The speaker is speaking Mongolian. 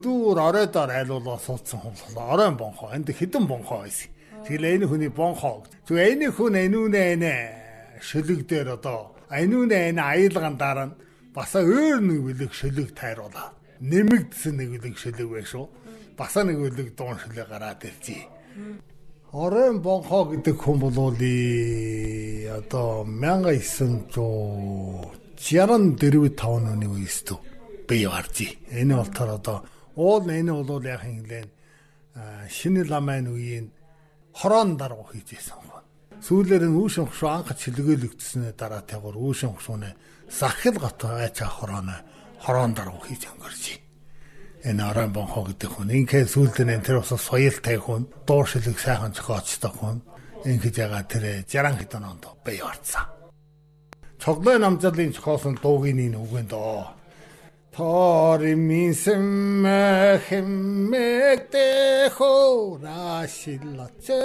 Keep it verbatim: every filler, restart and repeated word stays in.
Дүүр оройдоор айлуулаа суудсан хумлаа. Оройн бонхоо. Энд хэдэн бонхоо байсан. Тэгэл энэ хүний бонхоо. Зүг энэ хүн энүүнэ энэ шөлөг дээр одоо энүүнэ энэ аялган дараа нь бас өөр нэг бүлэг шөлөг тайруулаа. Нэмэгдсэн нэг бүлэг шөлөг байх шүү. Бас нэг бүлэг дуун шөлөг гараад иржээ. Оройн бонхоо гэдэг хүн бол и одоо 천구 шестьдесят оны үеэс бий гарчи. Энэ болтоор одоо уул энэ бол яг хэлэн шинэ ламын үеийн хорон дарга хийжсэн хүн. Сүүлээр нь үүшин хшуу анх чилгээлэгдсэний дараа тэгвэр үүшин хшуунэ сахил гот айчаа хорон хорон дарга хийж өнгөрч. Энэ оройн бонхоо гэдэг хүн. Инхээр сүүлдээ энэ тэр бас соёлтой хүн, дуур шилэг сайхан зохиолчтой хүн. Ингээд яга тэр шестьдесят хэдэн онд бий гарсан. Цоглоо намжаалын зохиолсон дуугийн үгэнд оо Tori minsen me hemmekte hora sillace